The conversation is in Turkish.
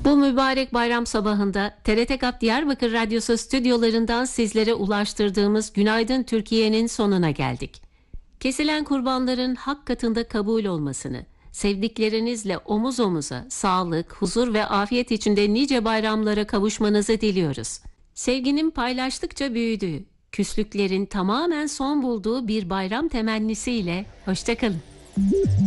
Bu mübarek bayram sabahında TRT GAP Diyarbakır Radyosu stüdyolarından sizlere ulaştırdığımız Günaydın Türkiye'nin sonuna geldik. Kesilen kurbanların hak katında kabul olmasını, sevdiklerinizle omuz omuza, sağlık, huzur ve afiyet içinde nice bayramlara kavuşmanızı diliyoruz. Sevginin paylaştıkça büyüdüğü, küslüklerin tamamen son bulduğu bir bayram temennisiyle hoşça kalın.